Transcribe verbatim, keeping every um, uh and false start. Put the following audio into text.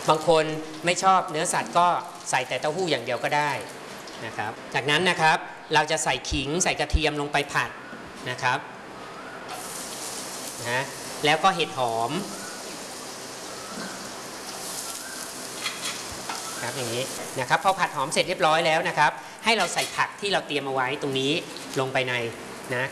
บางคนไม่ชอบเนื้อสัตว์ก็ใส่แต่เต้าหู้อย่างเดียวก็ได้นะครับจากนั้นนะครับเราจะใส่ขิงใส่กระเทียมลงไปผัดนะครับนะแล้วก็เห็ดหอมครับอย่างนี้นะครับพอผัดหอมเสร็จเรียบร้อยแล้วนะครับให้เราใส่ผักที่เราเตรียมเอาไว้ตรงนี้ลงไปในนะ